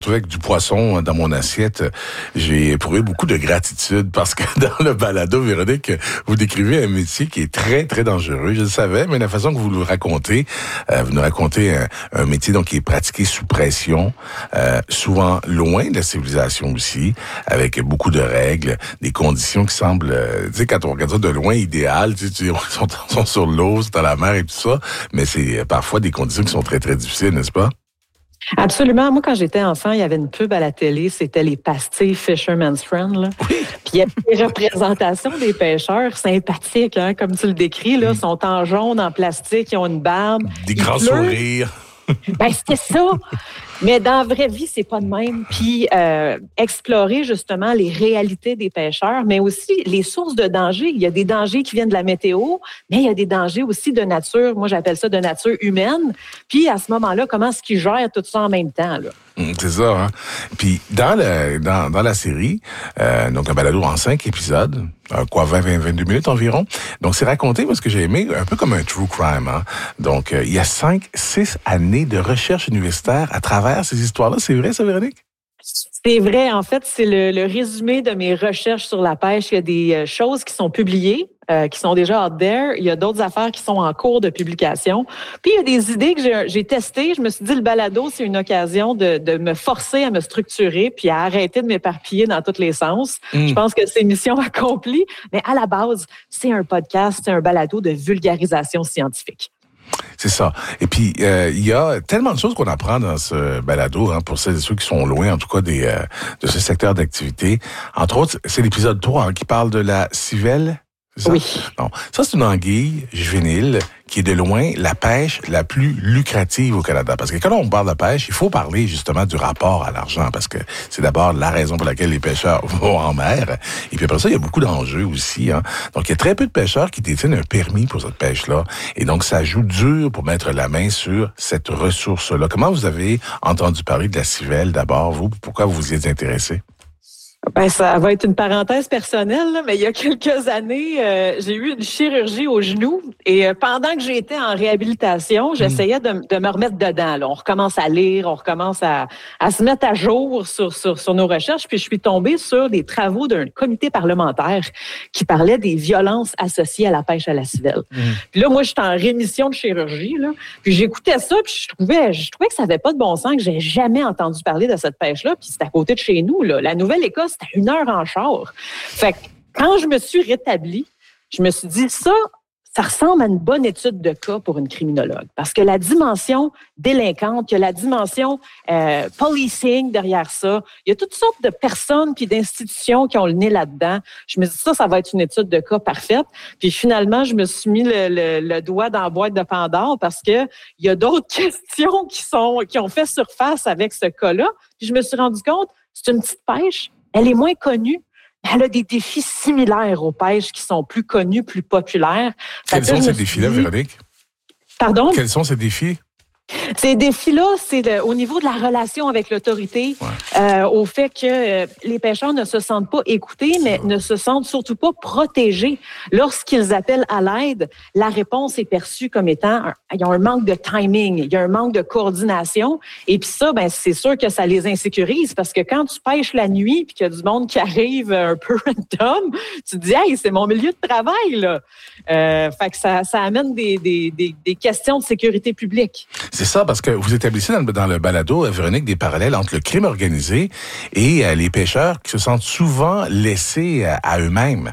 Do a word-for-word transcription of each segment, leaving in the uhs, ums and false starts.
retrouvais avec du poisson dans mon assiette, j'ai éprouvé beaucoup de gratitude parce que dans le balado, Véronique, vous décrivez un métier qui est très, très dangereux. Je le savais, mais la façon que vous le racontez, euh, vous nous racontez un, un métier donc qui est pratiqué sous pression, euh, souvent loin de la civilisation aussi, avec beaucoup de règles, des conditions qui semblent, euh, tu sais, quand on regarde ça de loin, idéales, tu sais, tu, ils sont, sont sur l'eau, c'est dans la mer et tout ça, mais c'est parfois des conditions qui sont très, très difficiles, n'est-ce pas? Absolument. Moi, quand j'étais enfant, il y avait une pub à la télé, c'était les pastilles Fisherman's Friend, là. Oui. Puis il y avait des représentations des pêcheurs sympathiques, hein, comme tu le décris, là, mmh. sont en jaune, en plastique, ils ont une barbe. Des grands sourires. Ben, c'était ça. Mais dans la vraie vie, c'est pas de même. Puis euh, explorer justement les réalités des pêcheurs, mais aussi les sources de danger. Il y a des dangers qui viennent de la météo, mais il y a des dangers aussi de nature. Moi, j'appelle ça de nature humaine. Puis à ce moment-là, comment est-ce qu'ils gèrent tout ça en même temps, là? C'est ça, hein. Puis dans le dans dans la série, euh, donc un balado en cinq épisodes, euh, quoi vingt, vingt, vingt-deux minutes environ. Donc c'est raconté parce que j'ai aimé un peu comme un true crime, hein. Donc euh, il y a cinq, six années de recherche universitaire à travers ces histoires-là. C'est vrai, ça, Véronique? C'est vrai. En fait, c'est le, le résumé de mes recherches sur la pêche. Il y a des choses qui sont publiées, euh, qui sont déjà out there. Il y a d'autres affaires qui sont en cours de publication. Puis, il y a des idées que j'ai, j'ai testées. Je me suis dit, le balado, c'est une occasion de, de me forcer à me structurer puis à arrêter de m'éparpiller dans tous les sens. Mm. Je pense que c'est mission accomplie. Mais à la base, c'est un podcast, c'est un balado de vulgarisation scientifique. C'est ça. Et puis, euh, il y a tellement de choses qu'on apprend dans ce balado, hein, pour celles et ceux qui sont loin, en tout cas, des, euh, de ce secteur d'activité. Entre autres, c'est l'épisode trois, hein, qui parle de la civelle. Ça? Oui. Non. Ça, c'est une anguille juvénile qui est de loin la pêche la plus lucrative au Canada. Parce que quand on parle de pêche, il faut parler justement du rapport à l'argent, parce que c'est d'abord la raison pour laquelle les pêcheurs vont en mer. Et puis après ça, il y a beaucoup d'enjeux aussi, hein. Donc, il y a très peu de pêcheurs qui détiennent un permis pour cette pêche-là. Et donc, ça joue dur pour mettre la main sur cette ressource-là. Comment vous avez entendu parler de la civelle d'abord, vous? Pourquoi vous vous y êtes intéressé? Ben, ça va être une parenthèse personnelle, là, mais il y a quelques années, euh, j'ai eu une chirurgie au genou et euh, pendant que j'étais en réhabilitation, j'essayais de, de me remettre dedans. Là. On recommence à lire, on recommence à, à se mettre à jour sur, sur, sur nos recherches. Puis je suis tombée sur des travaux d'un comité parlementaire qui parlait des violences associées à la pêche à la civelle. Mmh. Puis là, moi, j'étais en rémission de chirurgie, là, puis j'écoutais ça, puis je trouvais, je trouvais que ça n'avait pas de bon sens, que j'ai jamais entendu parler de cette pêche-là. Puis c'est à côté de chez nous, là. La Nouvelle-Écosse, c'était une heure en char. Fait que quand je me suis rétablie, je me suis dit, ça, ça ressemble à une bonne étude de cas pour une criminologue. Parce que la dimension délinquante, il y a la dimension euh, policing derrière ça. Il y a toutes sortes de personnes puis d'institutions qui ont le nez là-dedans. Je me suis dit, ça, ça va être une étude de cas parfaite. Puis finalement, je me suis mis le, le, le doigt dans la boîte de Pandore parce que il y a d'autres questions qui sont qui ont fait surface avec ce cas-là. Puis je me suis rendu compte, c'est une petite pêche. Elle est moins connue. Elle a des défis similaires aux pêches qui sont plus connus, plus populaires. Quels sont ces défis-là, Véronique? Pardon? Quels sont ces défis? Ces défis-là, c'est le, au niveau de la relation avec l'autorité, ouais. euh, au fait que euh, les pêcheurs ne se sentent pas écoutés, mais ne se sentent surtout pas protégés. Lorsqu'ils appellent à l'aide, la réponse est perçue comme étant, un, il y a un manque de timing, il y a un manque de coordination, et puis ça, ben c'est sûr que ça les insécurise, parce que quand tu pêches la nuit, puis qu'il y a du monde qui arrive un peu random, tu te dis, hey, c'est mon milieu de travail, là. Euh, fait que ça, ça amène des, des, des, des questions de sécurité publique. C'est ça, parce que vous établissez dans le, dans le balado, Véronique, des parallèles entre le crime organisé et euh, les pêcheurs qui se sentent souvent laissés à, à eux-mêmes.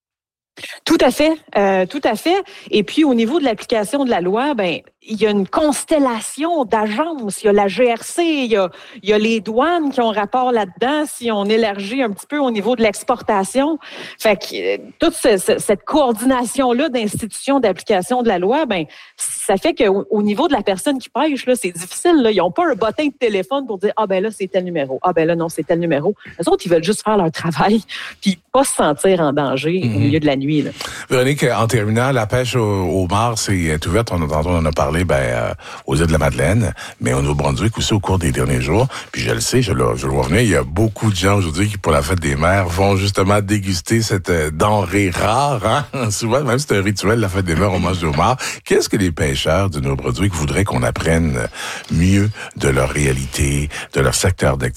Tout à fait, euh, tout à fait. Et puis, au niveau de l'application de la loi, ben il y a une constellation d'agences. Il y a la G R C, il y a, il y a les douanes qui ont rapport là-dedans si on élargit un petit peu au niveau de l'exportation. Fait que toute ce, ce, cette coordination-là d'institutions d'application de la loi, ben ça fait qu'au au niveau de la personne qui pêche, là, c'est difficile. Là. Ils n'ont pas un bottin de téléphone pour dire « Ah ben là, c'est tel numéro. Ah ben là, non, c'est tel numéro. » Les autres, ils veulent juste faire leur travail puis pas se sentir en danger mm-hmm. au milieu de la nuit. Là. Véronique, en terminant, la pêche au, au mar, c'est ouverte. On, on en a parlé ben, euh, aux îles de la Madeleine, mais au Nouveau-Brunswick aussi au cours des derniers jours. Puis je le sais, je le, je le vois venir, il y a beaucoup de gens aujourd'hui qui, pour la fête des mères, vont justement déguster cette euh, denrée rare. Hein? Souvent, même c'est un rituel, la fête des mères, on mange du homard. Qu'est-ce que les pêcheurs du Nouveau-Brunswick voudraient qu'on apprenne mieux de leur réalité, de leur secteur d'activité?